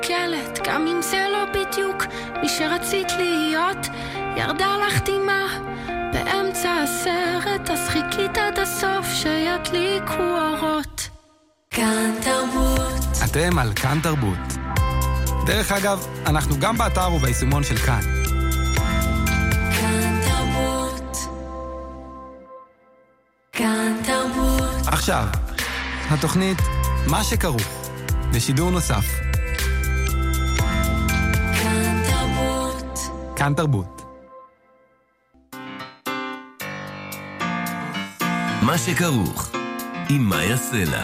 קלט, גם אם זה לא בדיוק מי שרצית להיות, ירדה לך דמעה באמצע הסרט, אז חיכית עד הסוף שידליקו אורות. כאן תרבות. אתם על כאן תרבות. דרך אגב, אנחנו גם באתר וביישומון של כאן. כאן תרבות. כאן תרבות. עכשיו, התוכנית מה שכרוך, בשידור נוסף. כאן תרבות. כאן תרבות. מה שכרוך, עם מאיה סלע.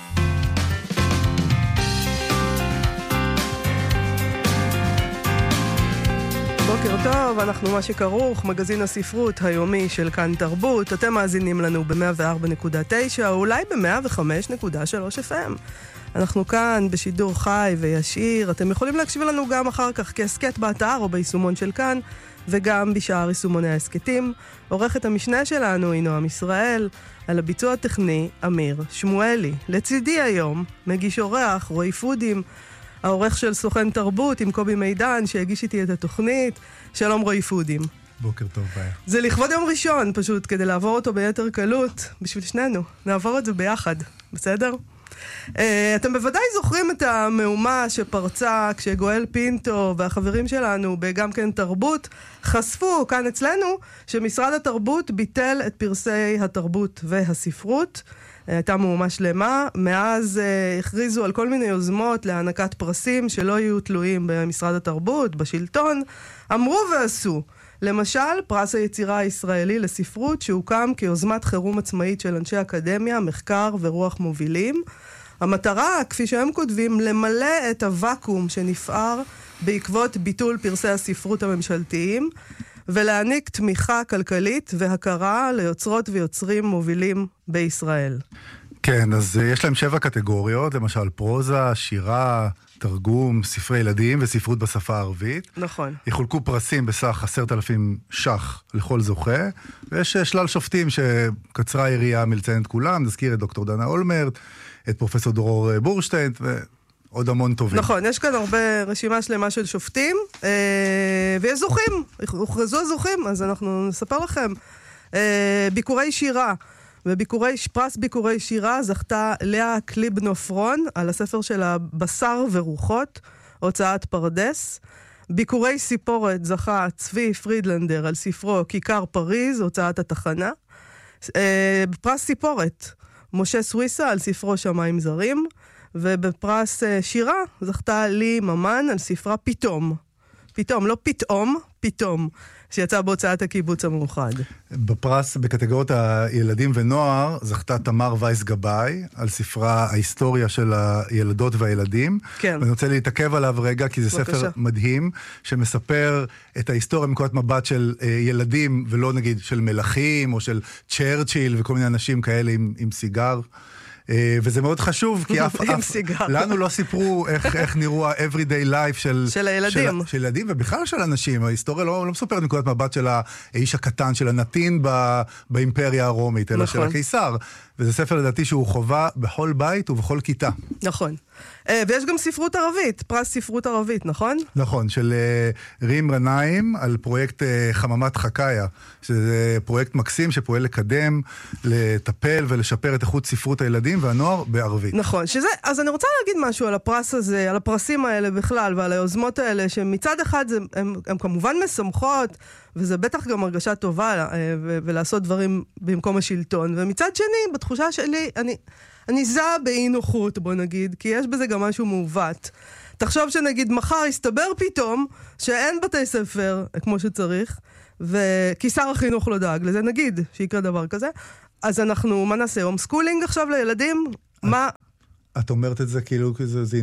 בוקר טוב, אנחנו מה שכרוך, מגזין הספרות היומי של כאן תרבות. אתם מאזינים לנו ב-104.9 או אולי ב-105.3 FM. אנחנו כאן בשידור חי וישיר. אתם יכולים להקשיב לנו גם אחר כך כסקט באתר או ביישומון של כאן, וגם בשאר יישומוני העסקתים. עורכת המשנה שלנו היא נועם ישראל, על הביצוע הטכני אמיר שמואלי. לצידי היום מגיש אורח רועי פודים, העורך של סוכן תרבות עם קובי מידן שהגיש איתי את התוכנית. שלום רועי פודים. בוקר טוב ביי. זה לכבוד יום ראשון פשוט, כדי לעבור אותו ביתר קלות, בשביל שנינו. נעבור את זה ביחד, בסדר? אתם בוודאי זוכרים את המהומה שפרצה כשגואל פינטו והחברים שלנו בגם כן תרבות חשפו כאן אצלנו שמשרד התרבות ביטל את פרסי התרבות והספרות. הייתה מהומה שלמה. מאז הכריזו על כל מיני יוזמות להענקת פרסים שלא יהיו תלויים במשרד התרבות, בשלטון. אמרו ועשו. למשל, פרס היצירה הישראלי לספרות שהוקם כיוזמת חירום עצמאית של אנשי אקדמיה, מחקר ורוח מובילים. המטרה, כפי שהם כותבים, למלא את הוואקום שנפער בעקבות ביטול פרסי הספרות הממשלתיים, ולהעניק תמיכה כלכלית והכרה ליוצרות ויוצרים מובילים בישראל. כן, אז יש להם 7 קטגוריות, למשל פרוזה, שירה, תרגום, ספרי ילדים וספרות בשפה הערבית. נכון. יחולקו פרסים בסך 10,000 ש"ח לכל זוכה, ויש שלל שופטים שקצרה היריעה מלציין את כולם, נזכיר את דוקטור דנה אולמרט, את פרופסור דרור בורשטיין, ועוד המון טובים. נכון, יש כאן הרבה רשימה שלמה של שופטים, ויש זוכים, הוכרזו הזוכים, אז אנחנו נספר לכם. ביקורי שירה, פרס ביקורי שירה זכתה לאה קליבנופרון על הספר שלה בשר ורוחות, הוצאת פרדס. ביקורי סיפורת זכה צבי פרידלנדר על ספרו כיכר פריז, הוצאת התחנה. בפרס סיפורת משה סוויסה על ספרו שמיים זרים, ובפרס שירה זכתה לי ממן על ספרה פתאום. פתאום, לא פתאום, פתאום, שיצא בהוצאת הקיבוץ המאוחד. בפרס בקטגוריות הילדים ונוער זכתה תמר וייס גבאי על ספרה ההיסטוריה של הילדות והילדים. כן. ואני רוצה להתעכב עליו רגע, כי זה בבקשה. ספר מדהים, שמספר את ההיסטוריה מנקודת מבט של ילדים, ולא נגיד של מלכים או של צ'רצ'יל וכל מיני אנשים כאלה עם סיגר. וזה מאוד חשוב, כי לנו לא סיפרו איך נראו ה-everyday life של הילדים. של ילדים, ובכלל של אנשים. ההיסטוריה לא מסופרת מנקודת מבט של האיש הקטן, של הנתין באימפריה הרומית, אלא של הקיסר. וזה ספר לדעתי שהוא חובה בכל בית ובכל כיתה. נכון. ויש גם ספרות ערבית, פרס ספרות ערבית, נכון? נכון, של רים רנאים על פרויקט חממת חקאיה, שזה פרויקט מקסים שפועל לקדם, לטפל ולשפר את איכות ספרות הילדים והנוער בערבית. נכון, אז אני רוצה להגיד משהו על הפרס הזה, על הפרסים האלה בכלל ועל היוזמות האלה, שמצד אחד הם כמובן משמחות, וזה בטח גם הרגשה טובה ולעשות דברים במקום השלטון, ומצד שני, בתחושה שלי, אני זהה באי נוחות, בוא נגיד, כי יש בזה גם משהו מעוות. תחשוב שנגיד מחר יסתבר פתאום שאין בתי ספר כמו שצריך, וכי שר החינוך לא דאג לזה, נגיד שיקרה דבר כזה, אז אנחנו, מה נעשה? הום סקולינג עכשיו לילדים? מה? את אומרת את זה כאילו, זה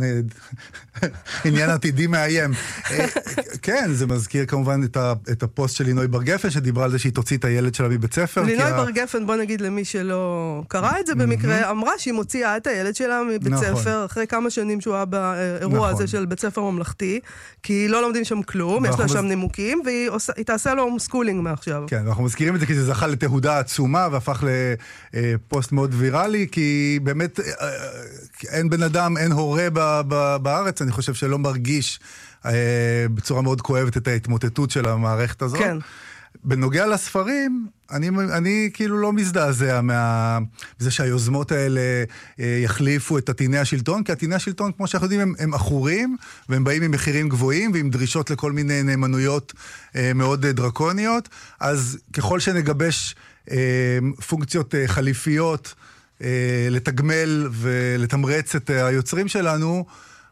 עניין עתידי מאיים. כן, זה מזכיר כמובן את הפוסט של לינוי בר גפן, שדיברה על זה שהיא תוציא את הילד שלה מבית ספר. לינוי בר גפן, בוא נגיד למי שלא קרא את זה במקרה, אמרה שהיא מוציאה את הילד שלה מבית ספר, אחרי כמה שנים שהוא היה באירוע הזה של בית ספר ממלכתי, כי לא לומדים שם כלום, יש לה שם נימוקים, והיא תעשה לו סקולינג מעכשיו. כן, אנחנו מזכירים את זה כי זה זכה לתהודה עצומה, והפך לפוסט מאוד ויראלי, כי באמת אין בן אדם, אין הורה בארץ, אני חושב שלא מרגיש בצורה מאוד כואבת את ההתמוטטות של המערכת הזאת. כן. בנוגע לספרים, אני כאילו לא מזדעזע מזה שהיוזמות האלה יחליפו את עטיני השלטון, כי עטיני השלטון, כמו שאנחנו יודעים, הם אחורים, והם באים עם מחירים גבוהים, ועם דרישות לכל מיני נאמנויות מאוד דרקוניות, אז ככל שנגבש פונקציות חליפיות, לתגמל ולתמרץ את היוצרים שלנו,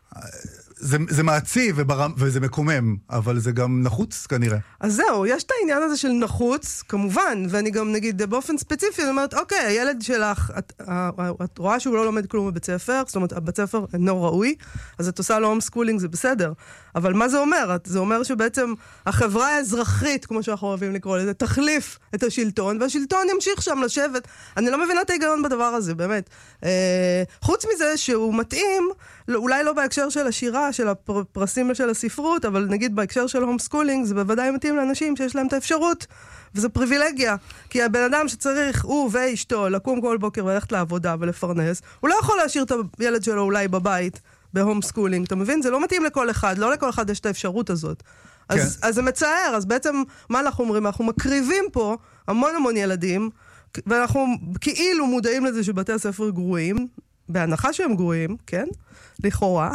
זה מעציב וזה מקומם, אבל זה גם נחוץ כנראה. אז זהו, יש את העניין הזה של נחוץ, כמובן, ואני גם נגיד באופן ספציפי, אני אומרת, אוקיי, הילד שלך, את רואה שהוא לא לומד כלום בבית ספר, זאת אומרת, הבית ספר אינו ראוי, אז את עושה לו הום סקולינג, זה בסדר. אבל מה זה אומר? זה אומר שבעצם החברה האזרחית, כמו שאנחנו אוהבים לקרוא לזה, תחליף את השלטון, והשלטון ימשיך שם לשבת. אני לא מבינה את ההיגיון בדבר הזה, באמת. חוץ מזה שהוא מתאים, אולי לא בהקשר של השירה, של הפרסים ושל הספרות, אבל נגיד בהקשר של הום סקולינג, זה בוודאי מתאים לאנשים שיש להם את האפשרות, וזה פריבילגיה. כי הבן אדם שצריך, הוא ואשתו, לקום כל בוקר וללכת לעבודה ולפרנס, הוא לא יכול להשאיר את הילד שלו אולי בבית, בהום סקולינג, אתה מבין? זה לא מתאים לכל אחד, לא לכל אחד יש את האפשרות הזאת. כן. אז זה מצער, אז בעצם, מה אנחנו אומרים? אנחנו מקריבים פה המון ילדים, ואנחנו כאילו מודעים לזה שבתי הספר גרועים, בהנחה שהם גרועים, כן? לכאורה.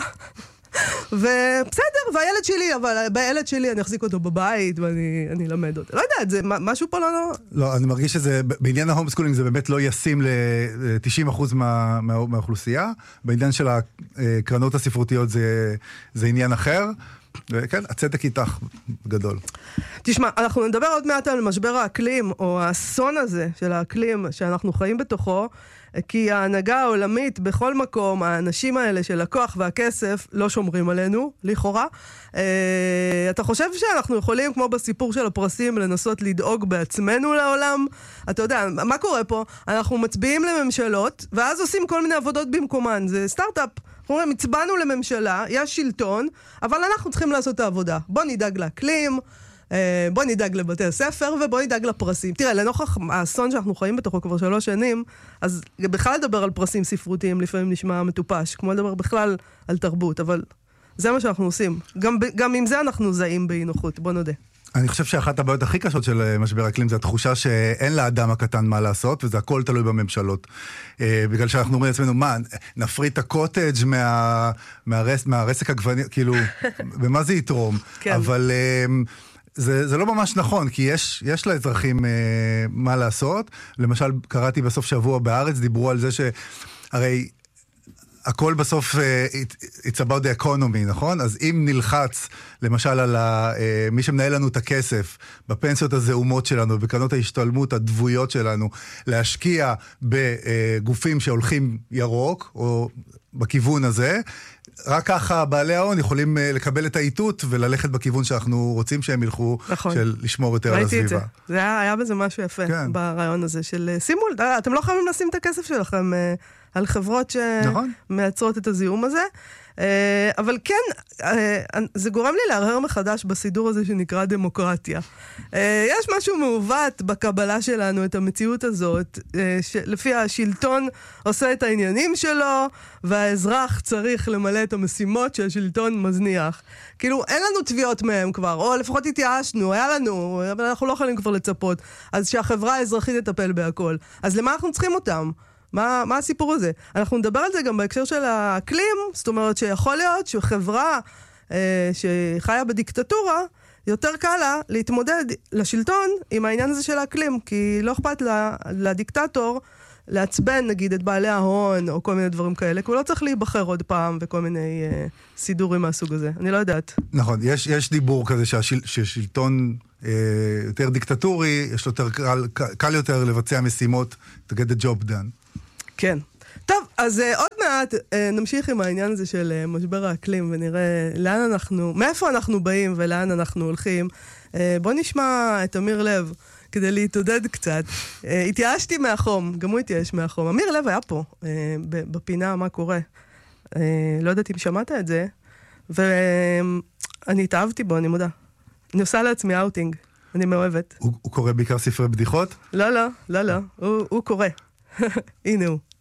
ובסדר, והילד שלי, אבל בילד שלי אני אחזיק אותו בבית, ואני למד אותו. לא יודעת, זה משהו פה לא... לא, אני מרגיש שזה, בעניין ההום סקולינג זה באמת לא ישים ל-90% מהאוכלוסייה. בעניין של הקרנות הספרותיות זה עניין אחר. וכן, הצדק איתך גדול. תשמע, אנחנו נדבר עוד מעט על משבר האקלים, או האסון הזה של האקלים שאנחנו חיים בתוכו, כי ההנהגה העולמית בכל מקום, האנשים האלה של הכוח והכסף לא שומרים עלינו, לכאורה. אתה חושב שאנחנו יכולים, כמו בסיפור של הפרסים, לנסות לדאוג בעצמנו לעולם? אתה יודע, מה קורה פה? אנחנו מצביעים לממשלות, ואז עושים כל מיני עבודות במקומן. זה סטארט-אפ. אנחנו אומרים, הצבענו לממשלה, יש שלטון, אבל אנחנו צריכים לעשות את העבודה. בוא נדאג לאקלים, בוא נדאג לבתי הספר, ובוא נדאג לפרסים. תראה, לנוכח האסון שאנחנו חיים בתוכו כבר 3 שנים, אז בכלל לדבר על פרסים ספרותיים לפעמים נשמע מטופש, כמו לדבר בכלל על תרבות, אבל זה מה שאנחנו עושים. גם עם זה אנחנו זהים באי נוחות, בוא נודה. אני חושב שאחת הבעיות הכי קשות של משבר האקלים זה התחושה שאין לאדם הקטן מה לעשות, וזה הכל תלוי בממשלות. בגלל שאנחנו אומרים לעצמנו, מה, נפריד את הקוטג' מהרסק הגווני, כאילו, במה זה יתרום? כן. אבל זה לא ממש נכון, כי יש לאזרחים מה לעשות. למשל, קראתי בסוף שבוע בארץ, דיברו על זה שהרי הכל בסוף, it's about the economy, נכון? אז אם נלחץ, למשל, על מי שמנהל לנו את הכסף, בפנסיות הזעומות שלנו, בקרנות ההשתלמות הדבויות שלנו, להשקיע בגופים שהולכים ירוק, או בכיוון הזה, רק ככה בעלי ההון יכולים לקבל את האיתות וללכת בכיוון שאנחנו רוצים שהם ילכו, נכון. של לשמור יותר על הסביבה. זה היה בזה משהו יפה, כן. ברעיון הזה של שימו, אתם לא חייבים לשים את הכסף שלכם על חברות שמייצרות את הזיהום הזה, אבל כן, זה גורם לי להרהר מחדש בסידור הזה שנקרא דמוקרטיה. יש משהו מעוות בקבלה שלנו, את המציאות הזאת, לפי השלטון עושה את העניינים שלו, והאזרח צריך למלא את המשימות שהשלטון מזניח. כאילו, אין לנו תביעות מהם כבר, או לפחות התייאשנו, היה לנו, אבל אנחנו לא יכולים כבר לצפות. אז שהחברה האזרחית תטפל בהכל. אז למה אנחנו צריכים אותם? מה הסיפור הזה? אנחנו נדבר על זה גם בהקשר של האקלים, זאת אומרת שיכול להיות שחברה שחיה בדיקטטורה, יותר קל לה להתמודד לשלטון עם העניין הזה של האקלים, כי לא אכפת לדיקטטור לעצבן נגיד את בעלי ההון או כל מיני דברים כאלה, כי הוא לא צריך להיבחר עוד פעם וכל מיני סידורים מהסוג הזה. אני לא יודעת. נכון, יש דיבור כזה ששלטון יותר דיקטטורי, יש לו יותר קל יותר לבצע משימות, to get the job done. כן. טוב, אז עוד מעט נמשיך עם העניין הזה של משבר האקלים, ונראה מאיפה אנחנו באים ולאן אנחנו הולכים. בוא נשמע את אמיר לב, כדי להתעודד קצת. התייאשתי מהחום, גם הוא התייאש מהחום. אמיר לב היה פה, בפינה מה קורה. לא יודעת אם שמעת את זה, ואני התאהבתי בו, אני מודה. אני עושה לעצמי אאוטינג, אני מאוהבת. הוא קורא בעיקר ספרי בדיחות? לא, הוא קורא. הנה הוא.